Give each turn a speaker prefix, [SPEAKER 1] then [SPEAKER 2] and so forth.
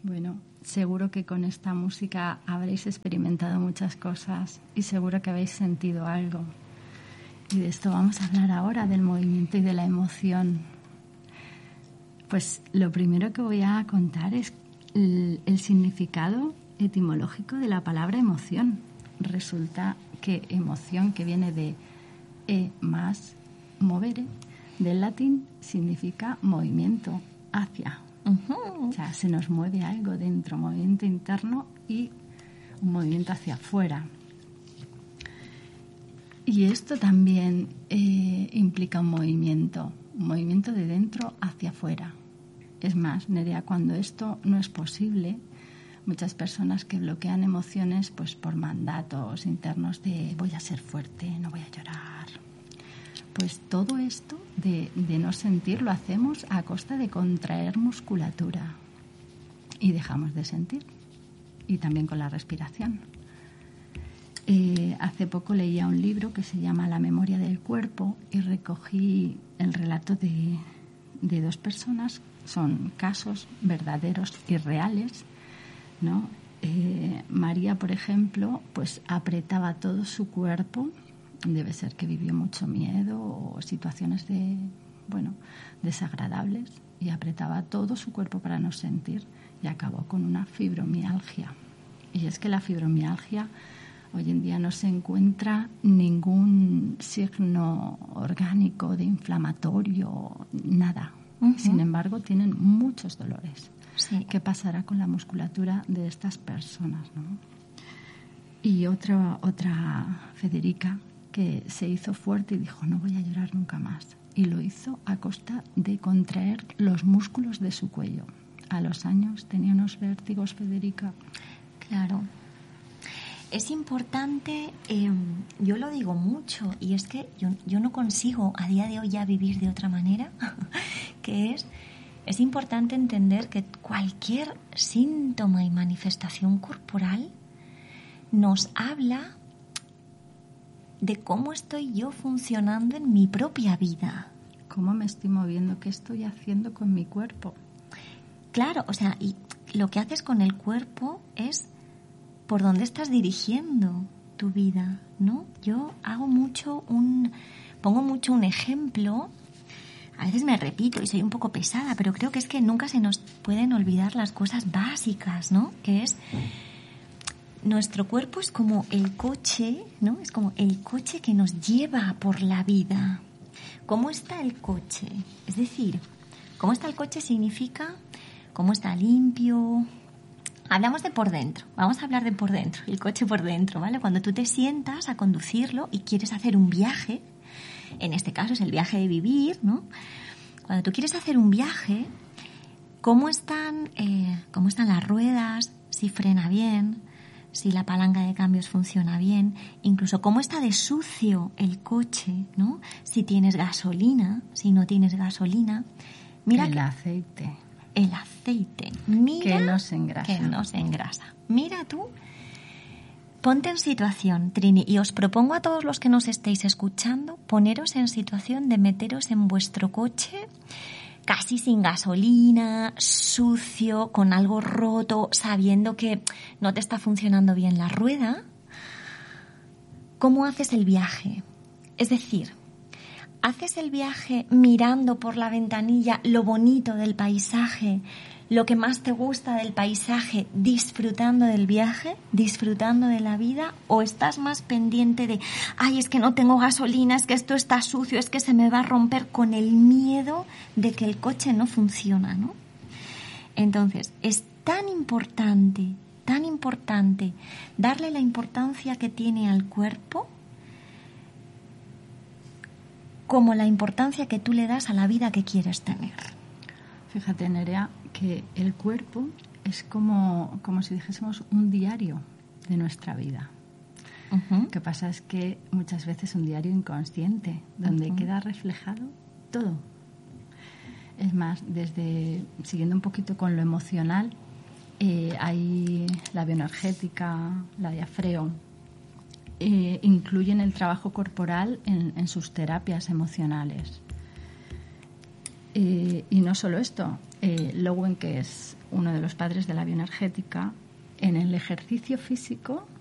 [SPEAKER 1] Bueno, seguro que con esta música habréis experimentado muchas cosas y seguro que habéis sentido algo. Y de esto vamos a hablar ahora, del movimiento y de la emoción. Pues lo primero que voy a contar es el significado etimológico de la palabra emoción. Resulta que emoción, que viene de más movere, del latín, significa movimiento hacia. O sea, se nos mueve algo dentro, movimiento interno y un movimiento hacia afuera. Y esto también implica un movimiento de dentro hacia afuera. Es más, Nerea, cuando esto no es posible, muchas personas que bloquean emociones pues por mandatos internos de voy a ser fuerte, no voy a llorar. Pues todo esto de no sentir lo hacemos a costa de contraer musculatura y dejamos de sentir. Y también con la respiración. Hace poco leía un libro que se llama La memoria del cuerpo y recogí el relato de dos personas. Son casos verdaderos y reales, ¿no? María, por ejemplo, pues apretaba todo su cuerpo. Debe ser que vivió mucho miedo o situaciones desagradables y apretaba todo su cuerpo para no sentir y acabó con una fibromialgia. Y es que la fibromialgia hoy en día no se encuentra ningún signo orgánico de inflamatorio, nada. Sin embargo, tienen muchos dolores.
[SPEAKER 2] Sí.
[SPEAKER 1] ¿Qué pasará con la musculatura de estas personas, no? Y otra Federica, que se hizo fuerte y dijo, no voy a llorar nunca más. Y lo hizo a costa de contraer los músculos de su cuello. A los años tenía unos vértigos, Federica.
[SPEAKER 2] Claro. Es importante, yo lo digo mucho, y es que yo no consigo a día de hoy ya vivir de otra manera, que es importante entender que cualquier síntoma y manifestación corporal nos habla de cómo estoy yo funcionando en mi propia vida.
[SPEAKER 1] ¿Cómo me estoy moviendo? ¿Qué estoy haciendo con mi cuerpo?
[SPEAKER 2] Claro, o sea, y lo que haces con el cuerpo es por dónde estás dirigiendo tu vida, ¿no? Yo pongo mucho un ejemplo. A veces me repito y soy un poco pesada, pero creo que es que nunca se nos pueden olvidar las cosas básicas, ¿no? Que es, nuestro cuerpo es como el coche, ¿no? Es como el coche que nos lleva por la vida. ¿Cómo está el coche? Es decir, cómo está el coche significa cómo está limpio. Hablamos de por dentro, vamos a hablar de por dentro, el coche por dentro, ¿vale? Cuando tú te sientas a conducirlo y quieres hacer un viaje, en este caso es el viaje de vivir, ¿no? Cuando tú quieres hacer un viaje, ¿cómo están las ruedas? Si frena bien, si la palanca de cambios funciona bien, incluso cómo está de sucio el coche, ¿no? Si tienes gasolina, si no tienes gasolina. Mira
[SPEAKER 1] el aceite.
[SPEAKER 2] El aceite. Mira,
[SPEAKER 1] que nos engrasa.
[SPEAKER 2] Que nos engrasa. Mira tú, ponte en situación, Trini, y os propongo a todos los que nos estéis escuchando, poneros en situación de meteros en vuestro coche casi sin gasolina, sucio, con algo roto, sabiendo que no te está funcionando bien la rueda. ¿Cómo haces el viaje? Es decir, ¿haces el viaje mirando por la ventanilla lo bonito del paisaje, lo que más te gusta del paisaje, disfrutando del viaje, disfrutando de la vida? ¿O estás más pendiente de, ay, es que no tengo gasolina, es que esto está sucio, es que se me va a romper, con el miedo de que el coche no funciona, ¿no? Entonces, es tan importante darle la importancia que tiene al cuerpo como la importancia que tú le das a la vida que quieres tener.
[SPEAKER 1] Fíjate, Nerea, que el cuerpo es como si dijésemos un diario de nuestra vida. Lo que pasa es que muchas veces un diario inconsciente, donde queda reflejado todo. Es más, siguiendo un poquito con lo emocional, hay la bioenergética, la diafreo, incluyen el trabajo corporal en sus terapias emocionales. Y no solo esto, Lowen, que es uno de los padres de la bioenergética, en el ejercicio físico